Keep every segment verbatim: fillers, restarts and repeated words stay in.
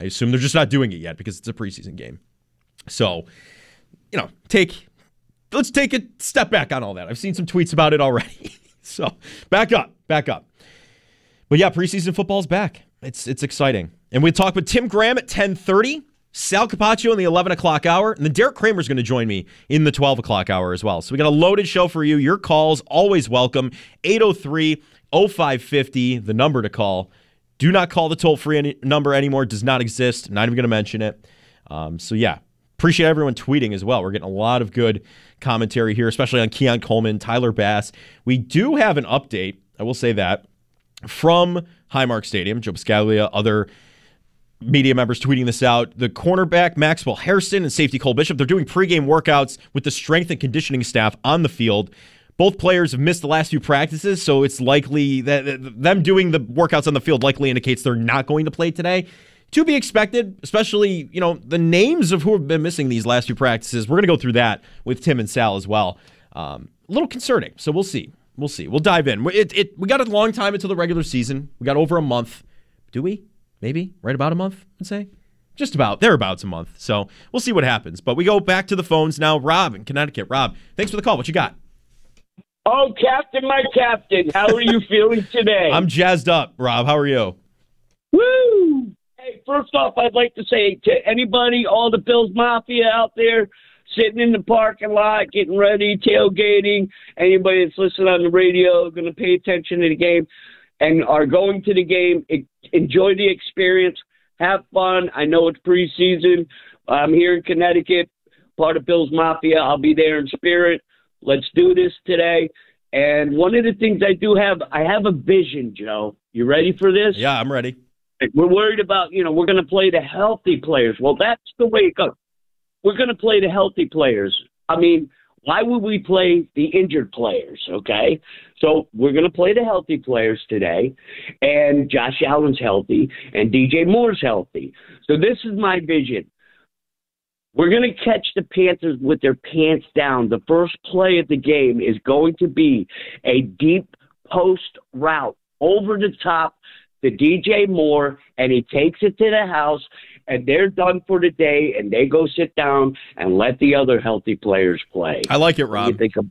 I assume they're just not doing it yet because it's a preseason game. So, you know, take let's take a step back on all that. I've seen some tweets about it already. So, back up, back up. But yeah, preseason football's back. It's it's exciting. And we talk with Tim Graham at ten thirty, Sal Capaccio in the eleven o'clock hour, and then Derek Kramer's going to join me in the twelve o'clock hour as well. So we got a loaded show for you. Your calls, always welcome. eight oh three oh five five oh, the number to call. Do not call the toll-free any- number anymore. It does not exist. Not even going to mention it. Um, so yeah, appreciate everyone tweeting as well. We're getting a lot of good commentary here, especially on Keon Coleman, Tyler Bass. We do have an update, I will say that, from Highmark Stadium. Joe Biscaglia, other media members tweeting this out. The cornerback Maxwell Hairston and safety Cole Bishop, they're doing pregame workouts with the strength and conditioning staff on the field. Both players have missed the last few practices, so it's likely that them doing the workouts on the field likely indicates they're not going to play today. To be expected, especially, you know, the names of who have been missing these last few practices. We're going to go through that with Tim and Sal as well. Um, a little concerning, so we'll see. We'll see. We'll dive in. It, it, we got a long time until the regular season. We got over a month. Do we? Maybe? Right about a month, I'd say? Just about. Thereabouts a month. So we'll see what happens. But we go back to the phones now. Rob in Connecticut. Rob, thanks for the call. What you got? Oh, Captain, my Captain. How are you feeling today? I'm jazzed up, Rob. How are you? Woo! Hey, first off, I'd like to say to anybody, all the Bills Mafia out there, sitting in the parking lot, getting ready, tailgating, anybody that's listening on the radio, going to pay attention to the game and are going to the game, enjoy the experience, have fun. I know it's preseason. I'm here in Connecticut, part of Bills Mafia. I'll be there in spirit. Let's do this today. And one of the things I do have, I have a vision, Joe. You ready for this? Yeah, I'm ready. We're worried about, you know, we're going to play the healthy players. Well, that's the way it goes. We're going to play the healthy players. I mean, why would we play the injured players, okay? So we're going to play the healthy players today, and Josh Allen's healthy, and D J Moore's healthy. So this is my vision. We're going to catch the Panthers with their pants down. The first play of the game is going to be a deep post route over the top to D J Moore, and he takes it to the house, and they're done for the day, and they go sit down and let the other healthy players play. I like it, Rob. You think of-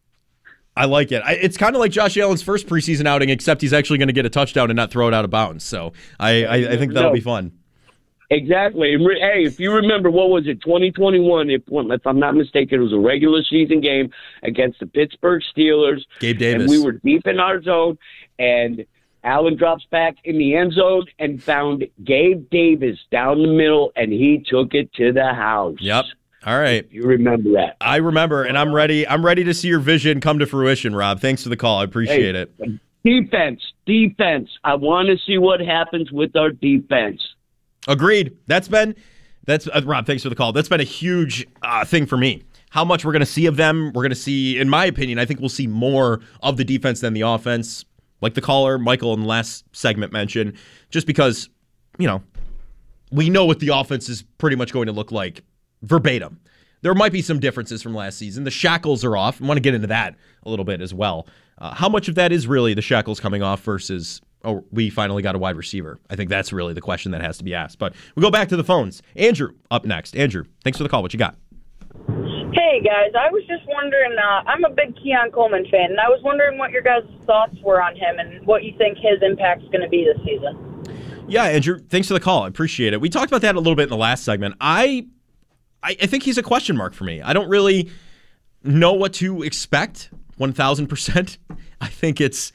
I like it. I, it's kind of like Josh Allen's first preseason outing, except he's actually going to get a touchdown and not throw it out of bounds. So I, I, I think that'll no. be fun. Exactly. Hey, if you remember, what was it, twenty twenty-one, if, if I'm not mistaken, it was a regular season game against the Pittsburgh Steelers. Gabe Davis. And we were deep in our zone, and Allen drops back in the end zone and found Gabe Davis down the middle, and he took it to the house. Yep. All right. You remember that. I remember, and I'm ready. I'm ready to see your vision come to fruition, Rob. Thanks for the call. I appreciate hey, it. Defense, defense. I want to see what happens with our defense. Agreed. That's been, that's uh, Rob, thanks for the call. That's been a huge uh, thing for me. How much we're going to see of them. We're going to see, in my opinion, I think we'll see more of the defense than the offense. Like the caller, Michael, in the last segment mentioned, just because, you know, we know what the offense is pretty much going to look like verbatim. There might be some differences from last season. The shackles are off. I want to get into that a little bit as well. Uh, how much of that is really the shackles coming off versus, oh, we finally got a wide receiver? I think that's really the question that has to be asked. But we go back to the phones. Andrew up next. Andrew, thanks for the call. What you got? Hey, guys. I was just wondering, uh, I'm a big Keon Coleman fan, and I was wondering what your guys' thoughts were on him and what you think his impact's going to be this season. Yeah, Andrew, thanks for the call. I appreciate it. We talked about that a little bit in the last segment. I, I, I think he's a question mark for me. I don't really know what to expect, one thousand percent. I think it's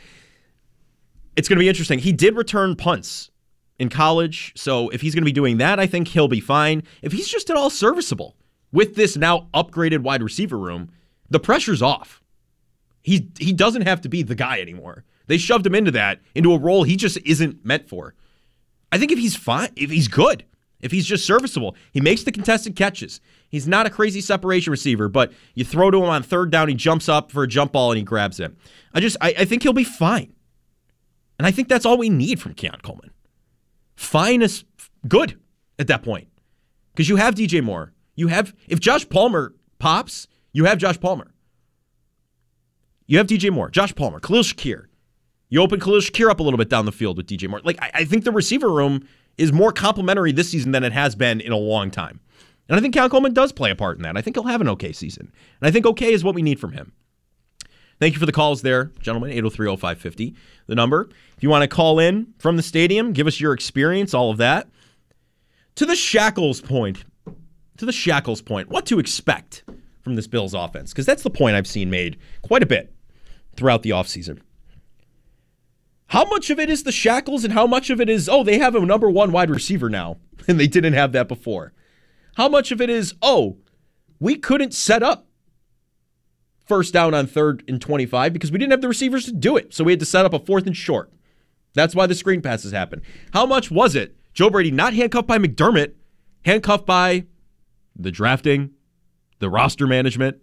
it's going to be interesting. He did return punts in college, so if he's going to be doing that, I think he'll be fine. If he's just at all serviceable with this now upgraded wide receiver room, the pressure's off. He he doesn't have to be the guy anymore. They shoved him into that, into a role he just isn't meant for. I think if he's fine, if he's good, if he's just serviceable, he makes the contested catches. He's not a crazy separation receiver, but you throw to him on third down, he jumps up for a jump ball and he grabs it. I just, I, I think he'll be fine. And I think that's all we need from Keon Coleman. Fine is good at that point. Because you have D J Moore. You have, if Josh Palmer pops, you have Josh Palmer. You have D J Moore, Josh Palmer, Khalil Shakir. You open Khalil Shakir up a little bit down the field with D J Moore. Like, I, I think the receiver room is more complimentary this season than it has been in a long time. And I think Keon Coleman does play a part in that. I think he'll have an okay season. And I think okay is what we need from him. Thank you for the calls there, gentlemen. eight oh three oh five five oh, the number. If you want to call in from the stadium, give us your experience, all of that. To the Shackles point, to the Shackles point, what to expect from this Bills offense? Because that's the point I've seen made quite a bit throughout the offseason. How much of it is the Shackles and how much of it is, oh, they have a number one wide receiver now, and they didn't have that before? How much of it is, oh, we couldn't set up first down on third and twenty-five because we didn't have the receivers to do it, so we had to set up a fourth and short. That's why the screen passes happen. How much was it Joe Brady not handcuffed by McDermott, handcuffed by the drafting, the roster management?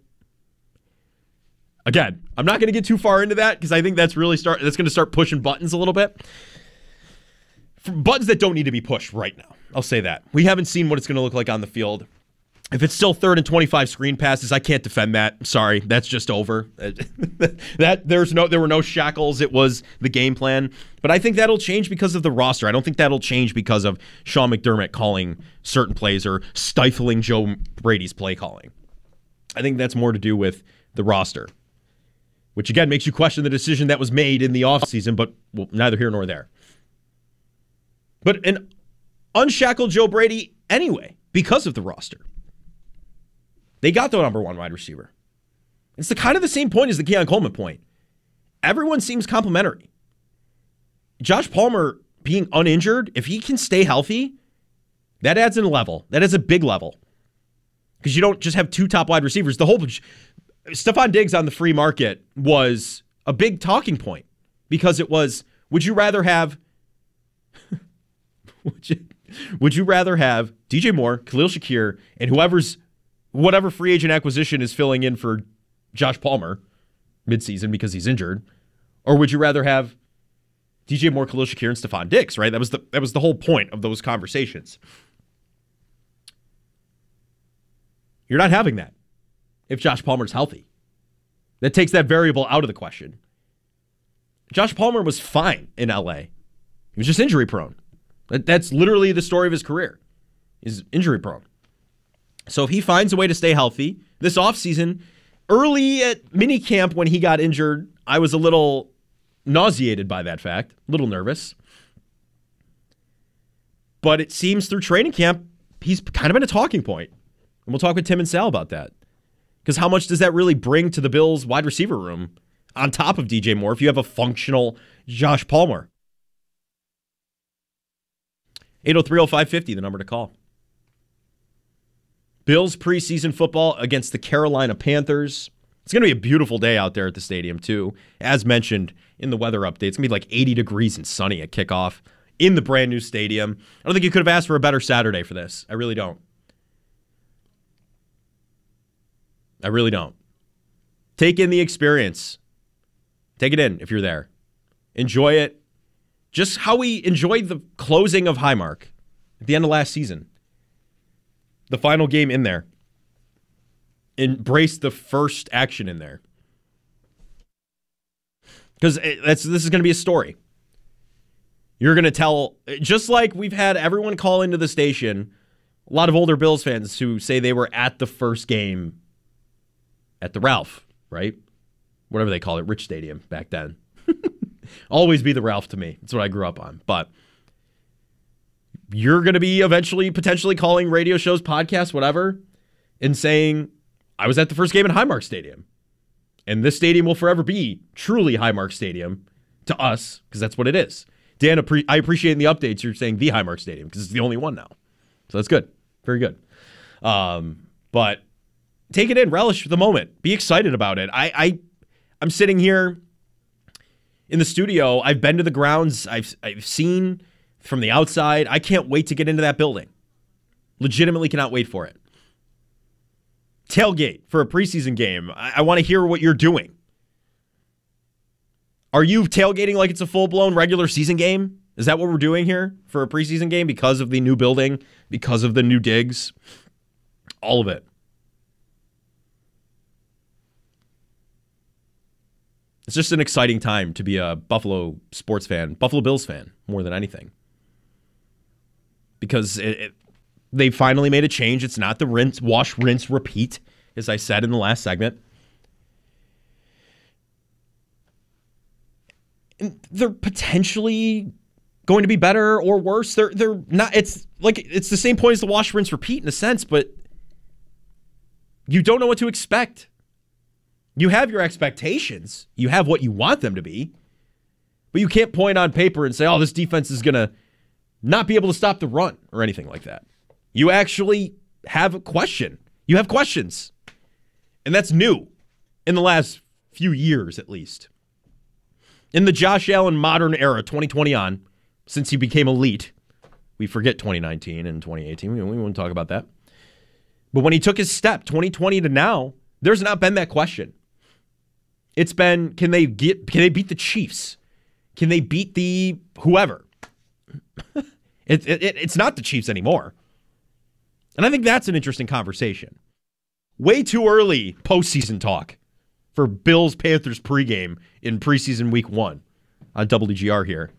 Again, I'm not going to get too far into that because I think that's really start. That's going to start pushing buttons a little bit. For buttons that don't need to be pushed right now. I'll say that. We haven't seen what it's going to look like on the field. If it's still third and twenty-five screen passes, I can't defend that. I'm sorry, that's just over. that there's no, there were no shackles. It was the game plan. But I think that'll change because of the roster. I don't think that'll change because of Sean McDermott calling certain plays or stifling Joe Brady's play calling. I think that's more to do with the roster, which again makes you question the decision that was made in the offseason, but well, neither here nor there. But an unshackled Joe Brady anyway because of the roster. They got the number one wide receiver. It's the kind of the same point as the Keon Coleman point. Everyone seems complimentary. Josh Palmer being uninjured, if he can stay healthy, that adds in a level. That is a big level. Because you don't just have two top wide receivers. The whole Stephon Diggs on the free market was a big talking point because it was, would you rather have would, you, would you rather have D J Moore, Khalil Shakir, and whoever's whatever free agent acquisition is filling in for Josh Palmer midseason because he's injured, or would you rather have D J Moore, Khalil Shakir, and Stephon Diggs, right? That was the that was the whole point of those conversations. You're not having that if Josh Palmer's healthy. That takes that variable out of the question. Josh Palmer was fine in L A. He was just injury prone. That, that's literally the story of his career. He's injury prone. So if he finds a way to stay healthy, this offseason, early at minicamp when he got injured, I was a little nauseated by that fact, a little nervous. But it seems through training camp, he's kind of been a talking point. And we'll talk with Tim and Sal about that. Because how much does that really bring to the Bills' wide receiver room on top of D J Moore if you have a functional Josh Palmer? eight oh three oh five five oh, the number to call. Bills preseason football against the Carolina Panthers. It's going to be a beautiful day out there at the stadium, too. As mentioned in the weather update, it's going to be like eighty degrees and sunny at kickoff in the brand new stadium. I don't think you could have asked for a better Saturday for this. I really don't. I really don't. Take in the experience. Take it in if you're there. Enjoy it. Just how we enjoyed the closing of Highmark at the end of last season. The final game in there. Embrace the first action in there. Because that's this is going to be a story. You're going to tell, just like we've had everyone call into the station, a lot of older Bills fans who say they were at the first game at the Ralph, right? Whatever they call it, Rich Stadium back then. Always be the Ralph to me. That's what I grew up on. But you're going to be eventually potentially calling radio shows, podcasts, whatever, and saying, I was at the first game at Highmark Stadium. And this stadium will forever be truly Highmark Stadium to us, because that's what it is. Dan, I appreciate in the updates you're saying the Highmark Stadium, because it's the only one now. So that's good. Very good. Um, but take it in, relish the moment. Be excited about it. I, I, I'm sitting here in the studio. I've been to the grounds. I've I've seen from the outside. I can't wait to get into that building. Legitimately cannot wait for it. Tailgate for a preseason game. I, I want to hear what you're doing. Are you tailgating like it's a full-blown regular season game? Is that what we're doing here for a preseason game because of the new building, because of the new digs? All of it. It's just an exciting time to be a Buffalo sports fan, Buffalo Bills fan, more than anything. because it, it, they finally made a change. It's not the rinse, wash, rinse, repeat, as I said in the last segment. And they're potentially going to be better or worse. They're they're not. It's like it's the same point as the wash, rinse, repeat in a sense, but you don't know what to expect. You have your expectations. You have what you want them to be, but you can't point on paper and say, "Oh, this defense is going to not be able to stop the run" or anything like that. You actually have a question. You have questions, and that's new in the last few years, at least. In the Josh Allen modern era, twenty twenty on, since he became elite, we forget twenty nineteen and twenty eighteen. We, we won't talk about that. But when he took his step, twenty twenty to now, there's not been that question. It's been, can they get? Can they beat the Chiefs? Can they beat the whoever? it, it, it's not the Chiefs anymore. And I think that's an interesting conversation. Way too early postseason talk for Bills-Panthers pregame in preseason week one on W G R here.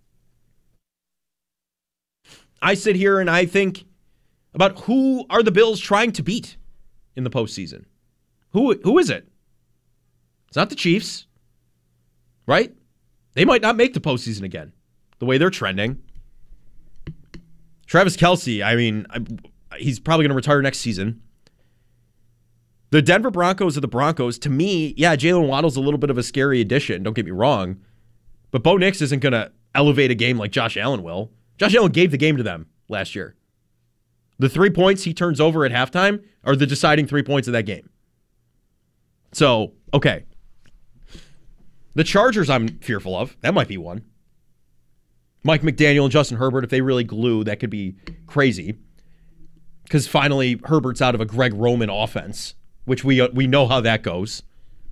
I sit here and I think about who are the Bills trying to beat in the postseason. Who who is it? It's not the Chiefs, right? They might not make the postseason again, the way they're trending. Travis Kelce, I mean, I, he's probably going to retire next season. The Denver Broncos are the Broncos. To me, yeah, Jalen Waddle's a little bit of a scary addition, don't get me wrong. But Bo Nix isn't going to elevate a game like Josh Allen will. Josh Allen gave the game to them last year. The three points he turns over at halftime are the deciding three points of that game. So, okay. The Chargers I'm fearful of. That might be one. Mike McDaniel and Justin Herbert, if they really glue, that could be crazy. Because finally, Herbert's out of a Greg Roman offense, which we we know how that goes.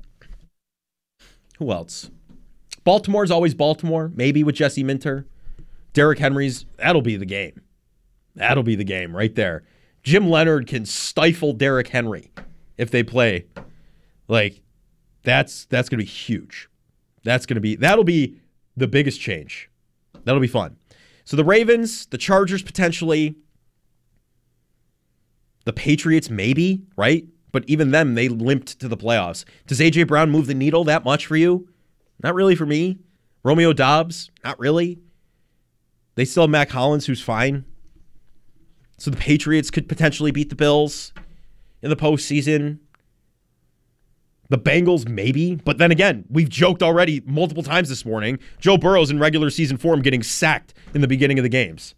Who else? Baltimore's always Baltimore, maybe with Jesse Minter. Derrick Henry's, that'll be the game. That'll be the game right there. Jim Leonard can stifle Derrick Henry if they play. Like, that's that's going to be huge. That's going to be, that'll be the biggest change. That'll be fun. So the Ravens, the Chargers potentially, the Patriots maybe, right? But even them, they limped to the playoffs. Does A J Brown move the needle that much for you? Not really for me. Romeo Doubs, not really. They still have Mac Hollins, who's fine. So the Patriots could potentially beat the Bills in the postseason. The Bengals, maybe. But then again, we've joked already multiple times this morning. Joe Burrow's in regular season form getting sacked in the beginning of the games.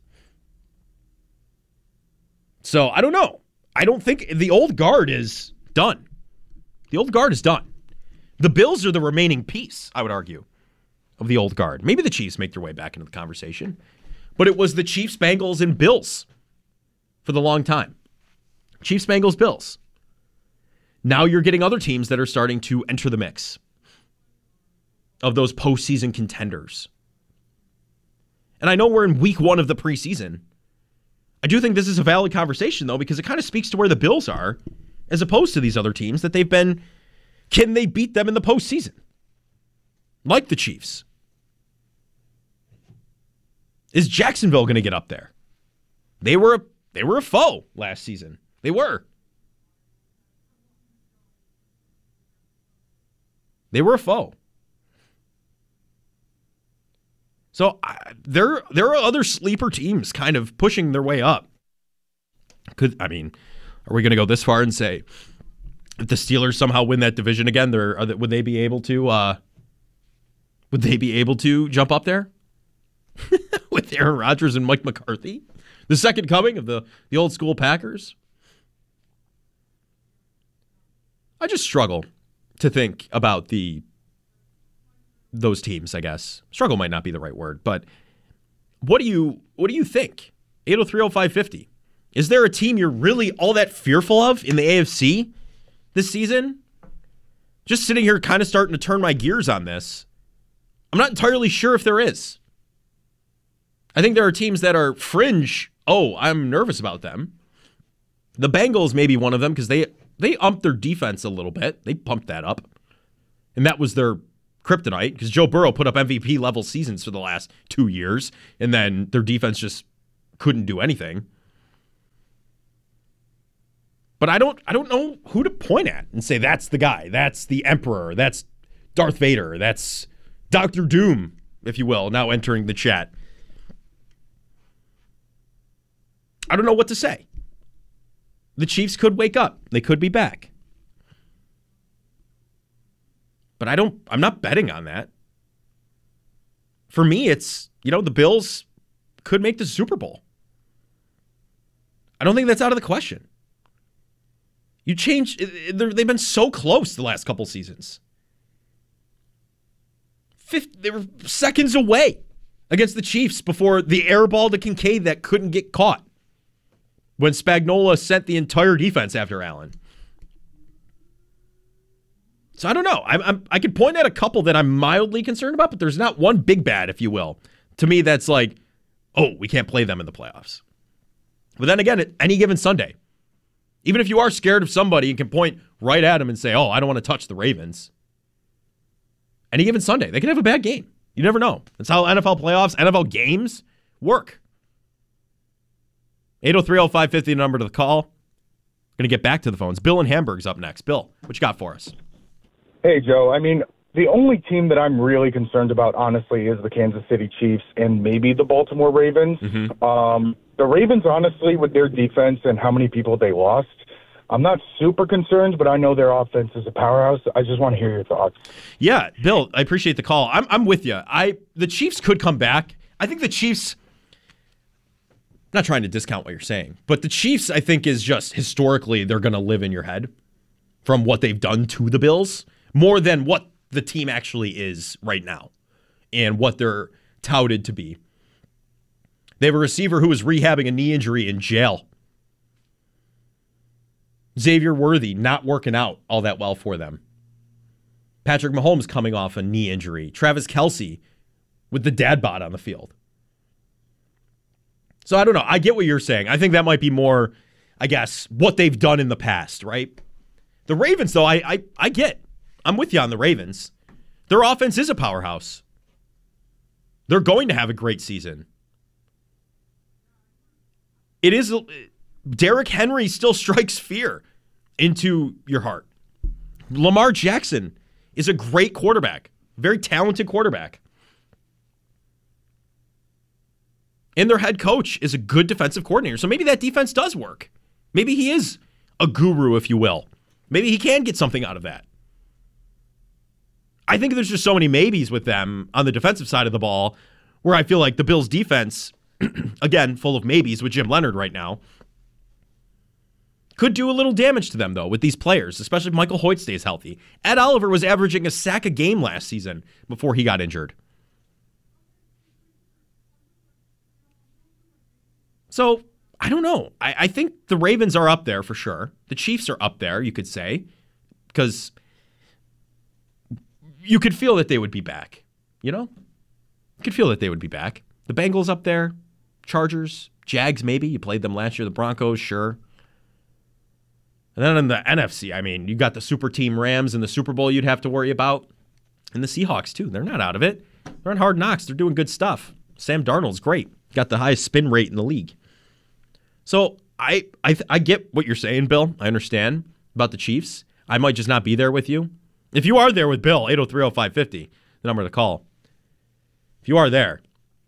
So I don't know. I don't think the old guard is done. The old guard is done. The Bills are the remaining piece, I would argue, of the old guard. Maybe the Chiefs make their way back into the conversation. But it was the Chiefs, Bengals, and Bills for the long time. Chiefs, Bengals, Bills. Now you're getting other teams that are starting to enter the mix of those postseason contenders. And I know we're in week one of the preseason. I do think this is a valid conversation, though, because it kind of speaks to where the Bills are as opposed to these other teams that they've been. Can they beat them in the postseason? Like the Chiefs. Is Jacksonville going to get up there? They were a, they were a foe last season. They were. They were a foe. So I, there, there are other sleeper teams kind of pushing their way up. Could I mean, are we going to go this far and say if the Steelers somehow win that division again, they're, are they, would they be able to? Uh, would they be able to jump up there with Aaron Rodgers and Mike McCarthy, the second coming of the the old school Packers? I just struggle to think about the those teams, I guess. Struggle might not be the right word, but what do you what do you think? eight oh three oh five fifty. Is there a team you're really all that fearful of in the A F C this season? Just sitting here kind of starting to turn my gears on this. I'm not entirely sure if there is. I think there are teams that are fringe. Oh, I'm nervous about them. The Bengals may be one of them because they They umped their defense a little bit. They pumped that up. And that was their kryptonite because Joe Burrow put up M V P level seasons for the last two years. And then their defense just couldn't do anything. But I don't I don't know who to point at and say that's the guy, that's the Emperor, that's Darth Vader, that's Doctor Doom, if you will, now entering the chat. I don't know what to say. The Chiefs could wake up. They could be back. But I don't I'm not betting on that. For me, it's, you know, the Bills could make the Super Bowl. I don't think that's out of the question. You change, they've been so close the last couple seasons. Fifth, they were seconds away against the Chiefs before the air ball to Kincaid that couldn't get caught when Spagnuolo sent the entire defense after Allen. So I don't know. I'm, I'm, I could point at a couple that I'm mildly concerned about, but there's not one big bad, if you will. To me, that's like, oh, we can't play them in the playoffs. But then again, at any given Sunday, even if you are scared of somebody and can point right at them and say, oh, I don't want to touch the Ravens. Any given Sunday, they can have a bad game. You never know. That's how N F L playoffs, N F L games work. eight oh three oh five five oh, number to the call. Going to get back to the phones. Bill in Hamburg's up next. Bill, what you got for us? Hey, Joe. I mean, the only team that I'm really concerned about, honestly, is the Kansas City Chiefs and maybe the Baltimore Ravens. Mm-hmm. Um, the Ravens, honestly, with their defense and how many people they lost, I'm not super concerned, but I know their offense is a powerhouse. I just want to hear your thoughts. Yeah, Bill, I appreciate the call. I'm I'm with you. I the Chiefs could come back. I think the Chiefs, I'm not trying to discount what you're saying, but the Chiefs, I think, is just historically they're going to live in your head from what they've done to the Bills more than what the team actually is right now and what they're touted to be. They have a receiver who was rehabbing a knee injury in jail. Xavier Worthy not working out all that well for them. Patrick Mahomes coming off a knee injury. Travis Kelce with the dad bod on the field. So I don't know. I get what you're saying. I think that might be more, I guess, what they've done in the past, right? The Ravens, though, I I, I get. I'm with you on the Ravens. Their offense is a powerhouse. They're going to have a great season. It is... Derrick Henry still strikes fear into your heart. Lamar Jackson is a great quarterback, very talented quarterback. And their head coach is a good defensive coordinator. So maybe that defense does work. Maybe he is a guru, if you will. Maybe he can get something out of that. I think there's just so many maybes with them on the defensive side of the ball where I feel like the Bills' defense, again, full of maybes with Jim Leonard right now, could do a little damage to them, though, with these players, especially if Michael Hoyt stays healthy. Ed Oliver was averaging a sack a game last season before he got injured. So, I don't know. I, I think the Ravens are up there for sure. The Chiefs are up there, you could say, because you could feel that they would be back, you know? You could feel that they would be back. The Bengals up there, Chargers, Jags maybe. You played them last year. The Broncos, sure. And then in the N F C, I mean, you got the super team Rams in the Super Bowl you'd have to worry about. And the Seahawks, too. They're not out of it. They're on Hard Knocks. They're doing good stuff. Sam Darnold's great. Got the highest spin rate in the league. So I I, I get what you're saying, Bill. I understand about the Chiefs. I might just not be there with you. If you are there with Bill, eight oh three oh five five oh, the number to call. If you are there.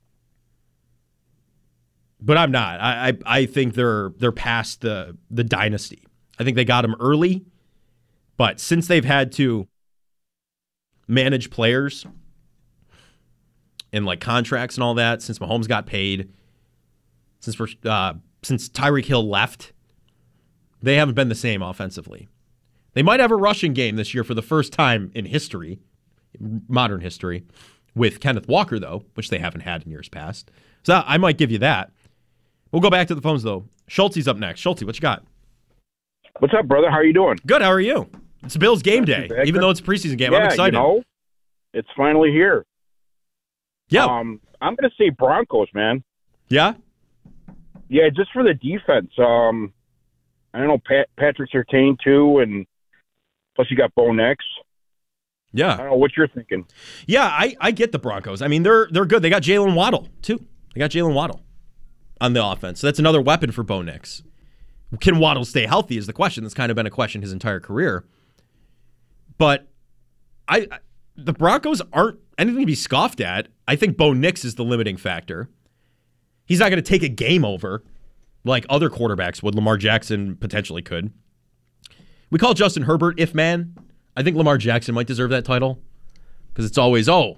But I'm not. I I, I think they're they're past the the dynasty. I think they got him early, but since they've had to manage players and like contracts and all that, since Mahomes got paid, since uh, since Tyreek Hill left, they haven't been the same offensively. They might have a rushing game this year for the first time in history, modern history, with Kenneth Walker, though, which they haven't had in years past. So I might give you that. We'll go back to the phones, though. Schulte's up next. Schulte, what you got? What's up, brother? How are you doing? Good. How are you? It's Bills game day, even though it's a preseason game. Yeah, I'm excited. You know, it's finally here. Yeah. Um, I'm going to say Broncos, man. Yeah? Yeah, just for the defense. Um, I don't know, Pat, Patrick Surtain, too, and plus you got Bo Nix. Yeah. I don't know what you're thinking. Yeah, I, I get the Broncos. I mean, they're they're good. They got Jalen Waddle, too. They got Jalen Waddle. on the offense. So that's another weapon for Bo Nix. Can Waddle stay healthy is the question. That's kind of been a question his entire career. But I, I the Broncos aren't anything to be scoffed at. I think Bo Nix is the limiting factor. He's not going to take a game over like other quarterbacks would. Lamar Jackson potentially could. We call Justin Herbert if man. I think Lamar Jackson might deserve that title because it's always, oh,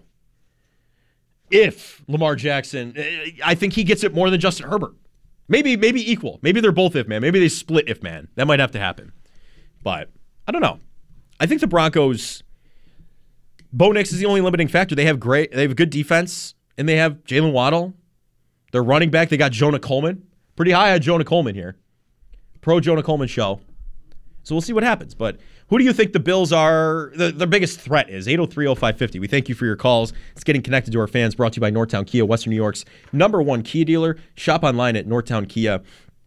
if Lamar Jackson, I think he gets it more than Justin Herbert. Maybe maybe equal. Maybe they're both if man. Maybe they split if man. That might have to happen. But I don't know. I think the Broncos, Bo Nix is the only limiting factor. They have great, they have a good defense, and they have Jalen Waddle. Their running back, they got Jonah Coleman. Pretty high on Jonah Coleman here. Pro Jonah Coleman show. So we'll see what happens. But who do you think the Bills are, the, their biggest threat is? eight oh three oh five five oh. We thank you for your calls. It's getting connected to our fans, brought to you by Northtown Kia, Western New York's number one Kia dealer. Shop online at northtown kia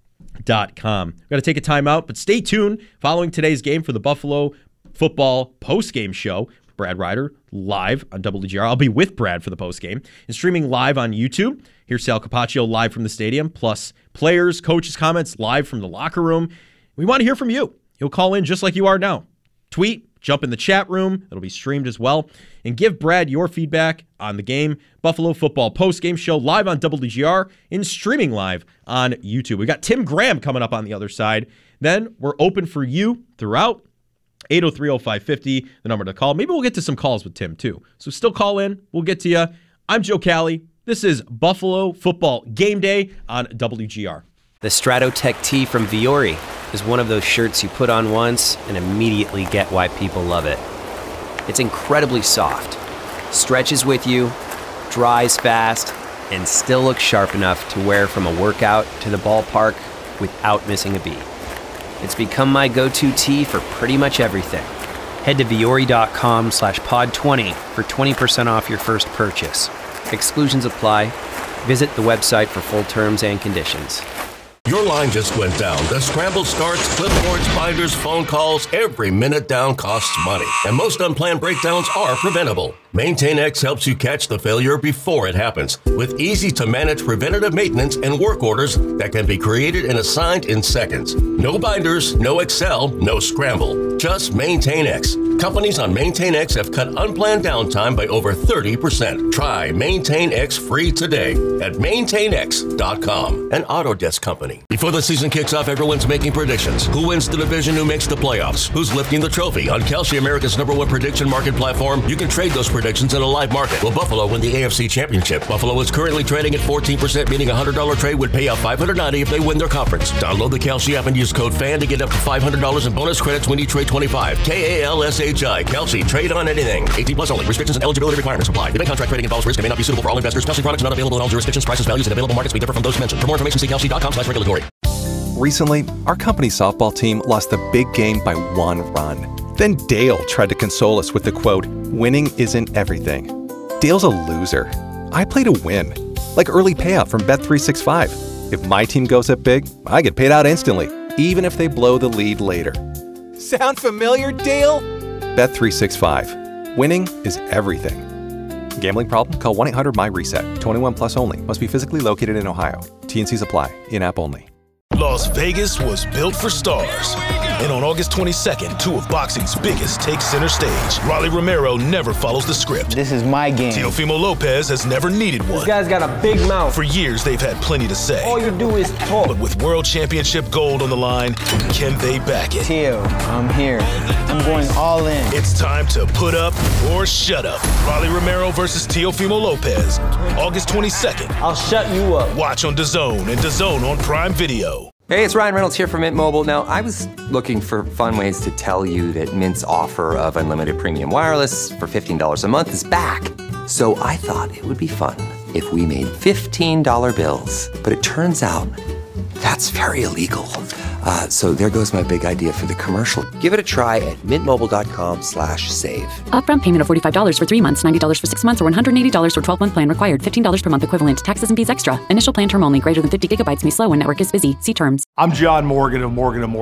dot com. We've got to take a timeout, but stay tuned following today's game for the Buffalo Football Postgame Show. Brad Ryder live on W G R. I'll be with Brad for the postgame and streaming live on YouTube. Here's Sal Capaccio live from the stadium, plus players, coaches' comments live from the locker room. We want to hear from you. You'll call in just like you are now. Tweet, jump in the chat room. It'll be streamed as well. And give Brad your feedback on the game. Buffalo Football Postgame Show live on W G R and streaming live on YouTube. We got Tim Graham coming up on the other side. Then we're open for you throughout. eight oh three oh five five oh, the number to call. Maybe we'll get to some calls with Tim, too. So still call in. We'll get to you. I'm Joe Cali. This is Buffalo Football Game Day on W G R. The Stratotech tee from Viore is one of those shirts you put on once and immediately get why people love it. It's incredibly soft, stretches with you, dries fast, and still looks sharp enough to wear from a workout to the ballpark without missing a beat. It's become my go-to tee for pretty much everything. Head to Viore.com slash pod 20 for twenty percent off your first purchase. Exclusions apply. Visit the website for full terms and conditions. Your line just went down. The scramble starts, clipboards, binders, phone calls. Every minute down costs money. And most unplanned breakdowns are preventable. MaintainX helps you catch the failure before it happens with easy-to-manage preventative maintenance and work orders that can be created and assigned in seconds. No binders, no Excel, no scramble. Just MaintainX. Companies on MaintainX have cut unplanned downtime by over thirty percent. Try MaintainX free today at maintain x dot com, an Autodesk company. Before the season kicks off, everyone's making predictions. Who wins the division? Who makes the playoffs? Who's lifting the trophy? On Kalshi, America's number one prediction market platform, you can trade those predictions in a live market. Will Buffalo win the A F C Championship? Buffalo is currently trading at fourteen percent, meaning a one hundred dollars trade would pay out five hundred ninety dollars if they win their conference. Download the Kalshi app and use code FAN to get up to five hundred dollars in bonus credits when you trade twenty-five. K A L S H I. Kalshi. Trade on anything. eighteen plus only. Restrictions and eligibility requirements apply. Debit contract trading involves risk and may not be suitable for all investors. Kalshi products not available in all jurisdictions. Prices, values, and available markets may differ from those mentioned. For more information, see kalshi dot com slash regulatory. Recently, our company softball team lost the big game by one run. Then Dale tried to console us with the quote, "Winning isn't everything." Dale's a loser. I play to win. Like early payout from Bet three sixty-five. If my team goes up big, I get paid out instantly, even if they blow the lead later. Sound familiar, Dale? Bet three sixty-five. Winning is everything. Gambling problem? Call one eight hundred my reset. twenty-one plus only. Must be physically located in Ohio. T and Cs apply. In-app only. Las Vegas was built for stars. And on August twenty-second, two of boxing's biggest take center stage. Rolly Romero never follows the script. This is my game. Teofimo Lopez has never needed one. This guy's got a big mouth. For years, they've had plenty to say. All you do is talk. But with world championship gold on the line, can they back it? Teo, I'm here. I'm going all in. It's time to put up or shut up. Rolly Romero versus Teofimo Lopez. August twenty-second. I'll shut you up. Watch on DAZN and DAZN on Prime Video. Hey, it's Ryan Reynolds here from Mint Mobile. Now, I was looking for fun ways to tell you that Mint's offer of unlimited premium wireless for fifteen dollars a month is back. So I thought it would be fun if we made fifteen dollar bills. But it turns out that's very illegal. Uh, so there goes my big idea for the commercial. Give it a try at mintmobile.com slash save. Upfront payment of forty-five dollars for three months, ninety dollars for six months, or one hundred eighty dollars for twelve-month plan required. fifteen dollars per month equivalent. Taxes and fees extra. Initial plan term only. Greater than fifty gigabytes may slow when network is busy. See terms. I'm John Morgan of Morgan and Morgan.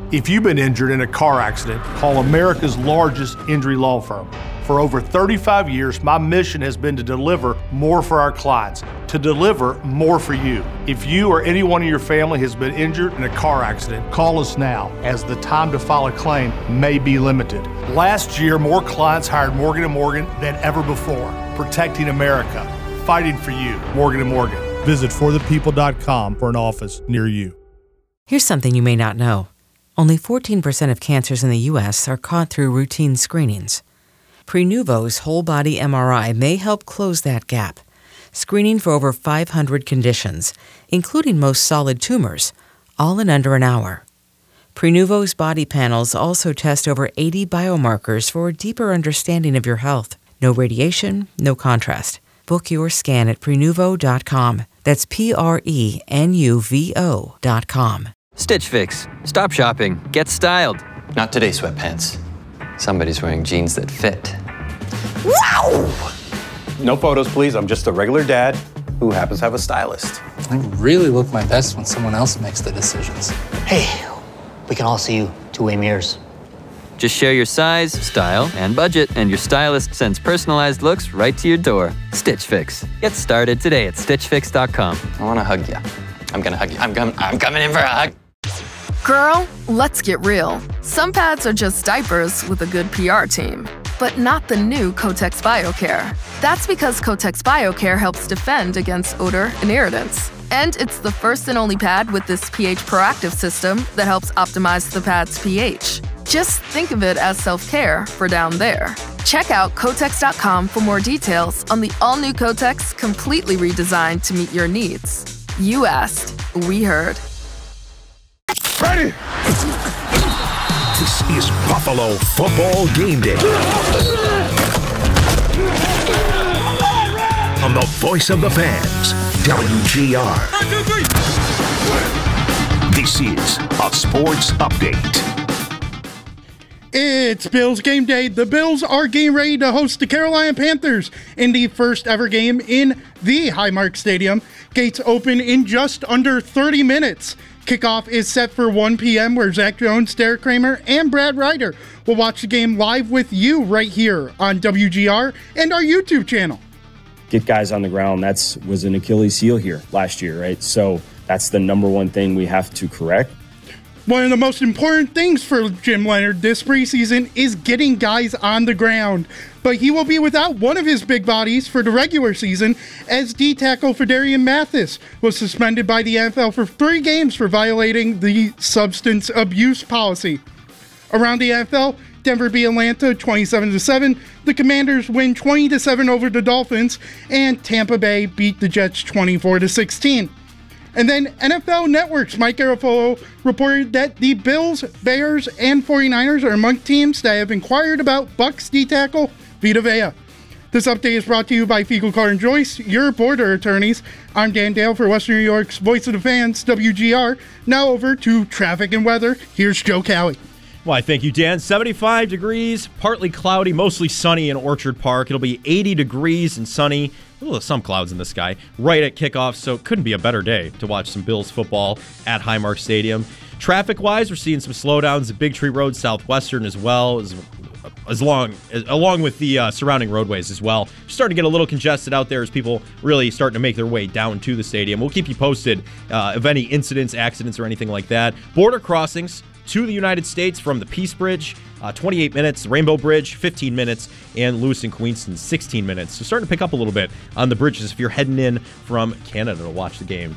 If you've been injured in a car accident, call America's largest injury law firm. For over thirty-five years, my mission has been to deliver more for our clients, to deliver more for you. If you or anyone in your family has been injured in a car accident, call us now, as the time to file a claim may be limited. Last year, more clients hired Morgan and Morgan than ever before, protecting America, fighting for you. Morgan and Morgan. Visit for the people dot com for an office near you. Here's something you may not know. Only fourteen percent of cancers in the U S are caught through routine screenings. Prenuvo's whole-body M R I may help close that gap, screening for over five hundred conditions, including most solid tumors, all in under an hour. Prenuvo's body panels also test over eighty biomarkers for a deeper understanding of your health. No radiation, no contrast. Book your scan at Prenuvo dot com. That's P R E N U V O dot com. Stitch Fix. Stop shopping. Get styled. Not today, sweatpants. Somebody's wearing jeans that fit. Wow! No photos, please. I'm just a regular dad who happens to have a stylist. I really look my best when someone else makes the decisions. Hey, we can all see you two-way mirrors. Just share your size, style, and budget, and your stylist sends personalized looks right to your door. Stitch Fix. Get started today at Stitch Fix dot com. I want to hug you. I'm going to hug you. I'm, com- I'm coming in for a hug. Girl, let's get real. Some pads are just diapers with a good P R team, but not the new Kotex BioCare. That's because Kotex BioCare helps defend against odor and irritants. And it's the first and only pad with this pH proactive system that helps optimize the pad's pH. Just think of it as self-care for down there. Check out Kotex dot com for more details on the all-new Kotex, completely redesigned to meet your needs. You asked, we heard. Ready? This is Buffalo Football Game Day. On the voice of the fans, W G R. This is a sports update. It's Bills game day. The Bills are getting ready to host the Carolina Panthers in the first ever game in the Highmark Stadium. Gates open in just under thirty minutes. Kickoff is set for one p.m. where Zach Jones, Derek Kramer, and Brad Ryder will watch the game live with you right here on W G R and our YouTube channel. Get guys on the ground. That's was an Achilles heel here last year, right? So that's the number one thing we have to correct. One of the most important things for Jim Leonhard this preseason is getting guys on the ground. But he will be without one of his big bodies for the regular season, as D-tackle Fedarian Mathis was suspended by the N F L for three games for violating the substance abuse policy. Around the N F L, Denver beat Atlanta twenty-seven to seven, the Commanders win twenty to seven over the Dolphins, and Tampa Bay beat the Jets twenty-four to sixteen. And then N F L Network's Mike Garafolo reported that the Bills, Bears, and 49ers are among teams that have inquired about Bucs D-tackle Vita Vea. This update is brought to you by Fiegel, Carr and Joyce, your border attorneys. I'm Dan Dale for Western New York's Voice of the Fans, W G R. Now over to traffic and weather. Here's Joe Cowley. Why, thank you, Dan. seventy-five degrees, partly cloudy, mostly sunny in Orchard Park. It'll be eighty degrees and sunny. Ooh, some clouds in the sky right at kickoff, so it couldn't be a better day to watch some Bills football at Highmark Stadium. Traffic-wise, we're seeing some slowdowns at Big Tree Road Southwestern as well, as, as long as, along with the uh, surrounding roadways as well. Starting to get a little congested out there as people really starting to make their way down to the stadium. We'll keep you posted uh, of any incidents, accidents, or anything like that. Border crossings to the United States from the Peace Bridge, uh, twenty-eight minutes, Rainbow Bridge, fifteen minutes, and Lewis and Queenston, sixteen minutes. So starting to pick up a little bit on the bridges if you're heading in from Canada to watch the game.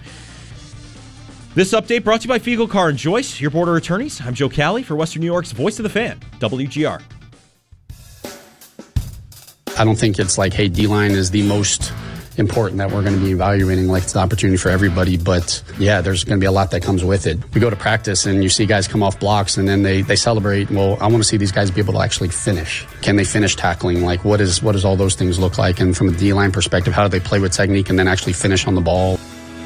This update brought to you by Fiegel, Carr and Joyce, your border attorneys. I'm Joe Cowley for Western New York's Voice of the Fan, W G R. I don't think it's like, hey, D-line is the most important that we're going to be evaluating. Like, it's an opportunity for everybody, but yeah, there's going to be a lot that comes with it. We go to practice and you see guys come off blocks and then they, they celebrate. Well, I want to see these guys be able to actually finish. Can they finish tackling? Like, what is, what does all those things look like? And from a D-line perspective, how do they play with technique and then actually finish on the ball?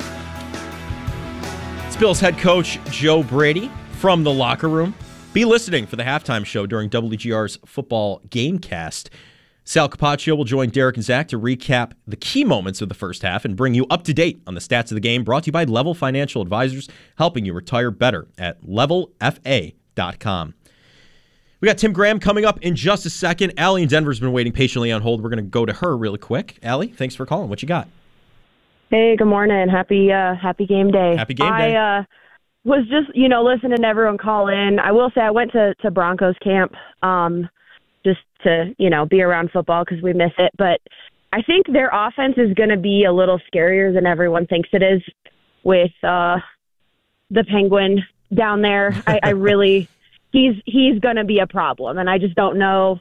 It's Bills head coach Joe Brady from the locker room. Be listening for the halftime show during W G R's football gamecast. Sal Capaccio will join Derek and Zach to recap the key moments of the first half and bring you up to date on the stats of the game, brought to you by Level Financial Advisors, helping you retire better at level f a dot com. We got Tim Graham coming up in just a second. Allie in Denver's been waiting patiently on hold. We're going to go to her really quick. Allie, thanks for calling. What you got? Hey, good morning. Happy uh, happy game day. Happy game day. I uh, was just, you know, listening to everyone call in. I will say I went to, to Broncos camp um, just to, you know, be around football because we miss it. But I think their offense is going to be a little scarier than everyone thinks it is with uh, the Penguin down there. I, I really... He's he's going to be a problem, and I just don't know.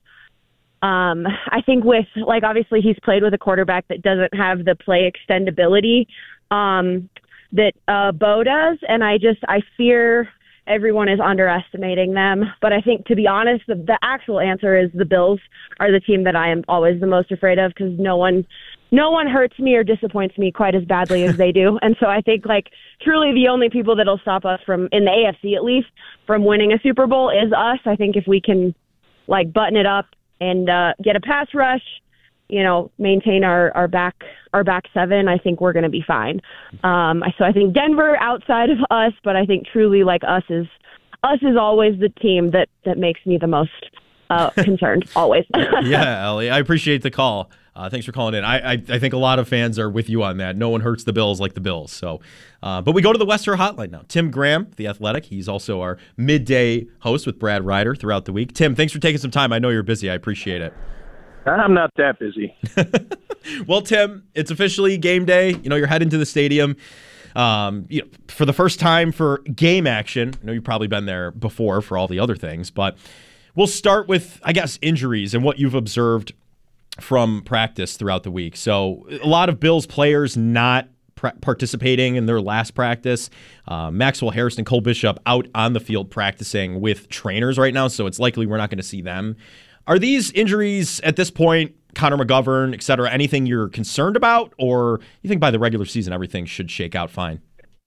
Um, I think with, like, obviously he's played with a quarterback that doesn't have the play extendability um, that uh, Bo does, and I just I fear everyone is underestimating them. But I think, to be honest, the, the actual answer is the Bills are the team that I am always the most afraid of because no one no one hurts me or disappoints me quite as badly as they do. And so I think, like, truly the only people that'll stop us from, in the A F C at least, from winning a Super Bowl is us. I think if we can, like, button it up and uh, get a pass rush, you know, maintain our, our back our back seven, I think we're going to be fine. Um, so I think Denver outside of us, but I think truly, like, us is us is always the team that, that makes me the most uh, concerned, always. Yeah, Ellie, I appreciate the call. Uh, thanks for calling in. I, I I think a lot of fans are with you on that. No one hurts the Bills like the Bills. So, uh, but we go to the Western Hotline now. Tim Graham, The Athletic. He's also our midday host with Brad Ryder throughout the week. Tim, thanks for taking some time. I know you're busy. I appreciate it. I'm not that busy. Well, Tim, it's officially game day. You know, you're heading to the stadium. Um, you know, for the first time for game action. I know you've probably been there before for all the other things, but we'll start with, I guess, injuries and what you've observed from practice throughout the week. So a lot of Bills players not pra- participating in their last practice. Uh, Maxwell Harrison, Cole Bishop out on the field practicing with trainers right now, so it's likely we're not going to see them. Are these injuries at this point, Connor McGovern, et cetera, anything you're concerned about, or you think by the regular season everything should shake out fine?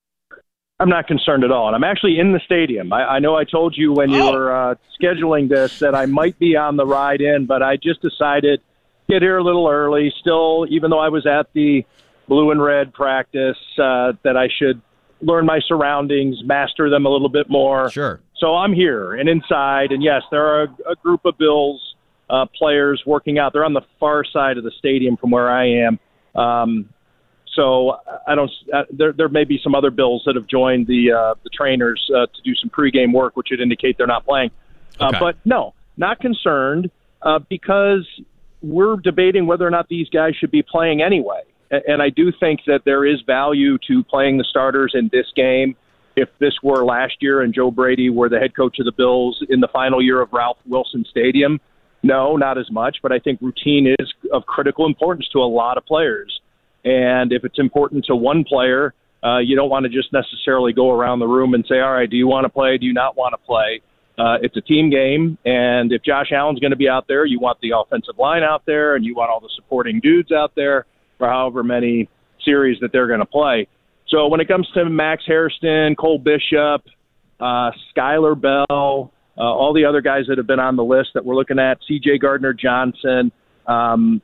I'm not concerned at all, and I'm actually in the stadium. I, I know I told you when you oh. were uh, scheduling this that I might be on the ride in, but I just decided get here a little early. Still, even though I was at the blue and red practice, uh, that I should learn my surroundings, master them a little bit more. Sure. So I'm here and inside, and yes, there are a, a group of Bills uh, players working out. They're on the far side of the stadium from where I am. Um, so I don't. Uh, there, there may be some other Bills that have joined the uh, the trainers uh, to do some pregame work, which would indicate they're not playing. Okay. Uh, but no, not concerned uh, because we're debating whether or not these guys should be playing anyway. And I do think that there is value to playing the starters in this game. If this were last year and Joe Brady were the head coach of the Bills in the final year of Ralph Wilson Stadium, no, not as much. But I think routine is of critical importance to a lot of players. And if it's important to one player, uh, you don't want to just necessarily go around the room and say, all right, do you want to play? Do you not want to play? Uh, it's a team game, and if Josh Allen's going to be out there, you want the offensive line out there, and you want all the supporting dudes out there for however many series that they're going to play. So when it comes to Max Hairston, Cole Bishop, uh, Skylar Bell, uh, all the other guys that have been on the list that we're looking at, C J Gardner-Johnson, um,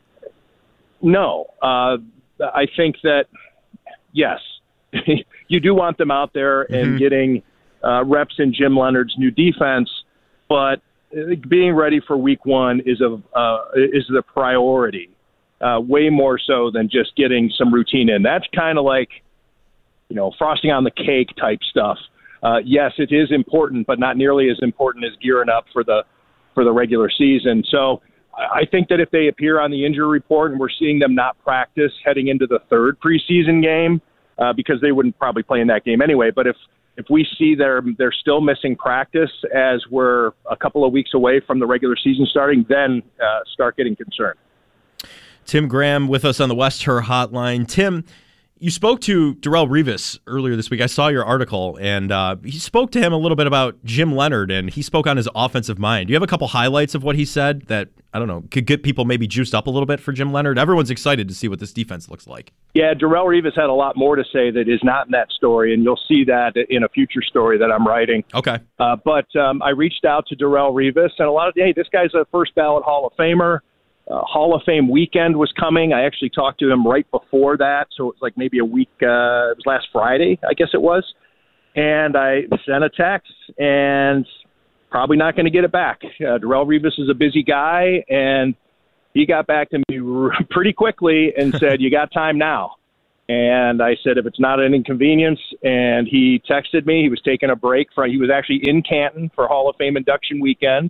no. Uh, I think that, yes, you do want them out there and mm-hmm. getting – Uh, reps in Jim Leonard's new defense, but being ready for week one is a uh, is the priority, uh, way more so than just getting some routine in. That's kind of like, you know, frosting on the cake type stuff. Uh, yes, it is important, but not nearly as important as gearing up for the for the regular season. So I think that if they appear on the injury report and we're seeing them not practice heading into the third preseason game, uh, because they wouldn't probably play in that game anyway, but if If we see they're, they're still missing practice as we're a couple of weeks away from the regular season starting, then uh, start getting concerned. Tim Graham with us on the West Her Hotline. Tim, you spoke to Darrelle Revis earlier this week. I saw your article, and uh, he spoke to him a little bit about Jim Leonard, and he spoke on his offensive mind. Do you have a couple highlights of what he said that, I don't know, could get people maybe juiced up a little bit for Jim Leonard? Everyone's excited to see what this defense looks like. Yeah, Darrelle Revis had a lot more to say that is not in that story, and you'll see that in a future story that I'm writing. Okay. Uh, but um, I reached out to Darrelle Revis, and a lot of, hey, this guy's a first-ballot Hall of Famer. Uh, Hall of Fame weekend was coming. I actually talked to him right before that, so it was like maybe a week. Uh, it was last Friday, I guess it was. And I sent a text, and probably not going to get it back. Uh, Darrelle Revis is a busy guy, and he got back to me r- pretty quickly and said, you got time now. And I said, if it's not an inconvenience, and he texted me. He was taking a break from, he was actually in Canton for Hall of Fame induction weekend.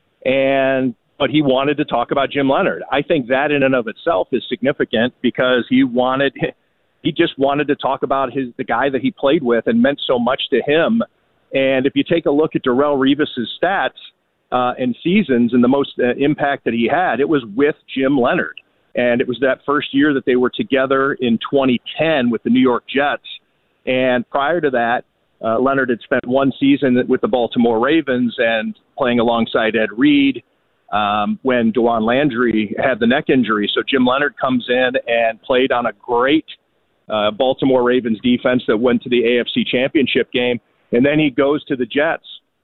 And, but he wanted to talk about Jim Leonard. I think that in and of itself is significant because he wanted, he just wanted to talk about his, the guy that he played with and meant so much to him. And if you take a look at Darrelle Revis's stats uh, and seasons and the most uh, impact that he had, it was with Jim Leonard. And it was that first year that they were together in twenty ten with the New York Jets. And prior to that, uh, Leonard had spent one season with the Baltimore Ravens and playing alongside Ed Reed um, when Dewan Landry had the neck injury. So Jim Leonard comes in and played on a great uh, Baltimore Ravens defense that went to the A F C Championship game. And then he goes to the Jets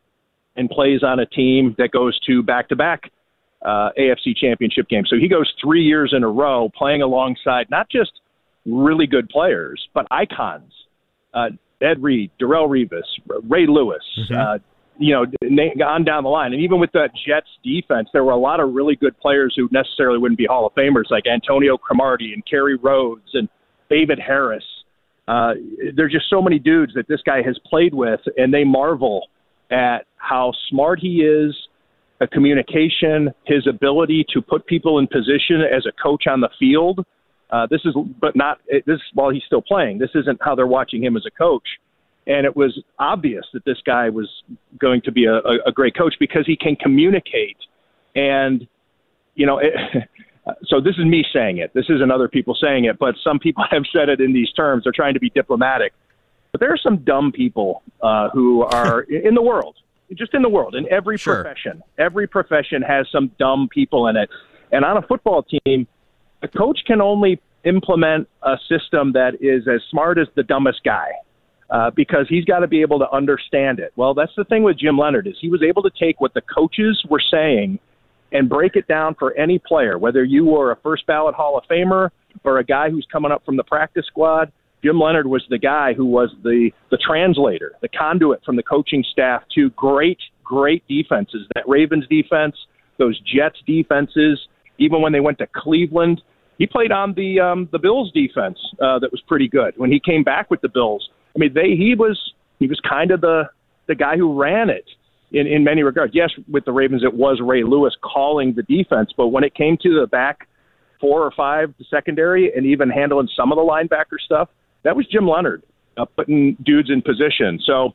and plays on a team that goes to back-to-back Uh, A F C Championship game. So he goes three years in a row playing alongside not just really good players, but icons. Uh, Ed Reed, Darrelle Revis, Ray Lewis, mm-hmm. uh, you know, on down the line. And even with that Jets defense, there were a lot of really good players who necessarily wouldn't be Hall of Famers, like Antonio Cromartie and Kerry Rhodes and David Harris. Uh, there's just so many dudes that this guy has played with, and they marvel at how smart he is, a communication, his ability to put people in position as a coach on the field. Uh, this is, but not this is while he's still playing. This isn't how they're watching him as a coach. And it was obvious that this guy was going to be a, a great coach because he can communicate. And, you know, it, so this is me saying it. This isn't other people saying it, but some people have said it in these terms. They're trying to be diplomatic. But there are some dumb people uh, who are in the world. Just in the world, in every Sure. profession. Every profession has some dumb people in it. And on a football team, a coach can only implement a system that is as smart as the dumbest guy uh, because he's got to be able to understand it. Well, that's the thing with Jim Leonard is he was able to take what the coaches were saying and break it down for any player, whether you were a first ballot Hall of Famer or a guy who's coming up from the practice squad. Jim Leonard was the guy who was the, the translator, the conduit from the coaching staff to great, great defenses. That Ravens defense, those Jets defenses, even when they went to Cleveland, he played on the um, the Bills defense uh, that was pretty good. When he came back with the Bills, I mean, they he was he was kind of the the guy who ran it in, in many regards. Yes, with the Ravens, it was Ray Lewis calling the defense, but when it came to the back four or five, the secondary, and even handling some of the linebacker stuff, that was Jim Leonard uh, putting dudes in position. So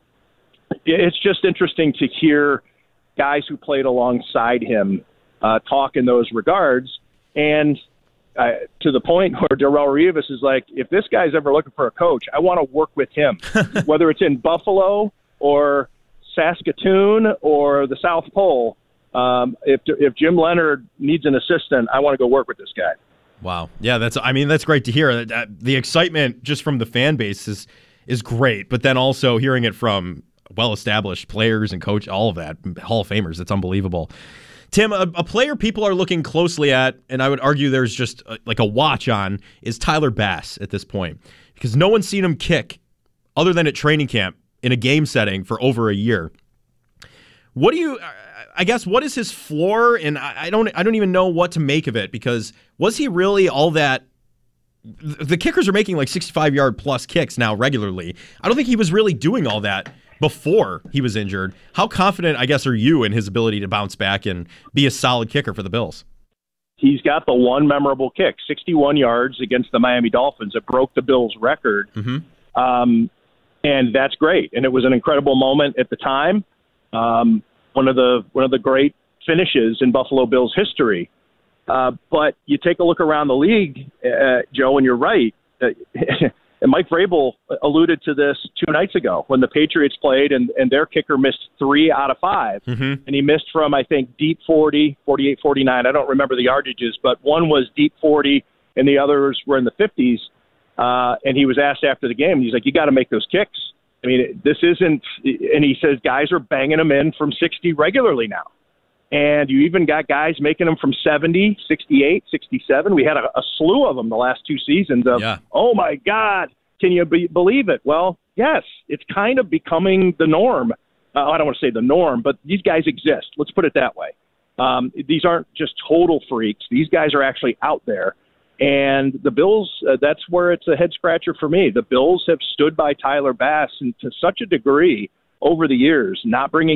it's just interesting to hear guys who played alongside him uh, talk in those regards. And uh, to the point where Darrelle Revis is like, if this guy's ever looking for a coach, I want to work with him, whether it's in Buffalo or Saskatoon or the South Pole. Um, if if Jim Leonard needs an assistant, I want to go work with this guy. Wow. Yeah, that's I mean, that's great to hear. The excitement just from the fan base is is great, but then also hearing it from well-established players and coach, all of that, Hall of Famers, it's unbelievable. Tim, a, a player people are looking closely at, and I would argue there's just a, like a watch on, is Tyler Bass at this point, because no one's seen him kick other than at training camp in a game setting for over a year. What do you... I guess what is his floor, and I don't I don't even know what to make of it, because was he really all that? The kickers are making like sixty-five yard plus kicks now regularly. I don't think he was really doing all that before he was injured. How confident, I guess, are you in his ability to bounce back and be a solid kicker for the Bills? He's got the one memorable kick, sixty-one yards against the Miami Dolphins. It broke the Bills' record, mm-hmm. um, and that's great. And it was an incredible moment at the time. Um, One of the one of the great finishes in Buffalo Bills history. Uh, but you take a look around the league, uh, Joe, and you're right. Uh, and Mike Vrabel alluded to this two nights ago when the Patriots played and, and their kicker missed three out of five. Mm-hmm. And he missed from, I think, deep forty, forty-eight, forty-nine. I don't remember the yardages, but one was deep forty and the others were in the fifties. Uh, and he was asked after the game, he's like, you got to make those kicks. I mean, this isn't, and he says guys are banging them in from sixty regularly now. And you even got guys making them from seventy, sixty-eight, sixty-seven. We had a, a slew of them the last two seasons of, yeah. Oh my God, can you be, believe it? Well, yes, it's kind of becoming the norm uh, I don't want to say the norm, but these guys exist. Let's put it that way. Um, these aren't just total freaks. These guys are actually out there. And the Bills, uh, that's where it's a head scratcher for me. The Bills have stood by Tyler Bass and to such a degree over the years, not bringing